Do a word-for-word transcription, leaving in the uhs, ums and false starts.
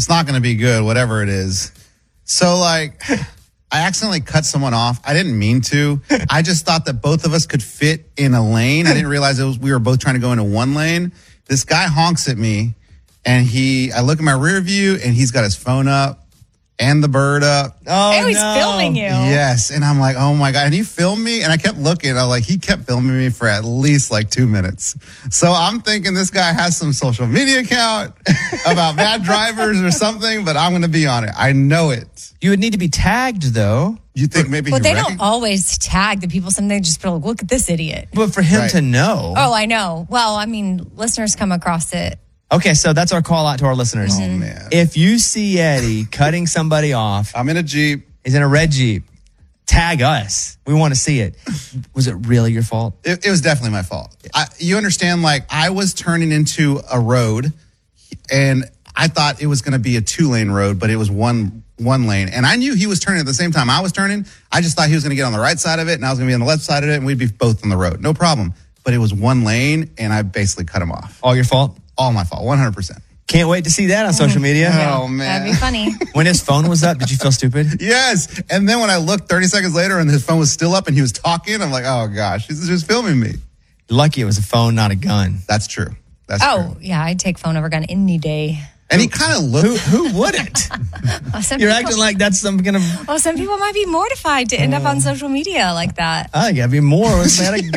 not going to be good, whatever it is. So, like, I accidentally cut someone off. I didn't mean to. I just thought that both of us could fit in a lane. I didn't realize it was, we were both trying to go into one lane. This guy honks at me, and he, I look at my rear view, and he's got his phone up and the bird up. Oh, oh he's no. filming you. Yes. And I'm like, oh my God. And he filmed me, and I kept looking. I was like, he kept filming me for at least like two minutes. So I'm thinking this guy has some social media account about bad drivers or something, but I'm going to be on it. I know it. You would need to be tagged, though. You think maybe But he they recogn- don't always tag the people. Sometimes they just be like, look at this idiot. But for him Right. to know. Oh, I know. Well, I mean, listeners come across it. Okay, so that's our call out to our listeners. Oh, man. If you see Eddie cutting somebody off, I'm in a Jeep. he's in a red Jeep, tag us. We want to see it. Was it really your fault? It, it was definitely my fault. I, you understand, like, I was turning into a road, and I thought it was going to be a two-lane road, but it was one one lane. And I knew he was turning at the same time I was turning. I just thought he was going to get on the right side of it, and I was going to be on the left side of it, and we'd be both on the road. No problem. But it was one lane, and I basically cut him off. All your fault? All my fault, one hundred percent. Can't wait to see that on social media. Oh, man. That'd be funny. When his phone was up, did you feel stupid? Yes. And then when I looked thirty seconds later and his phone was still up and he was talking, I'm like, oh, gosh, he's just filming me. Lucky it was a phone, not a gun. That's true. That's Oh, true. yeah, I'd take phone over gun any day. And he kind of looked. Who who wouldn't? Well, some You're people, acting like that's some kind of. well, some people might be mortified to end up on social media like that. I gotta be more. It's not a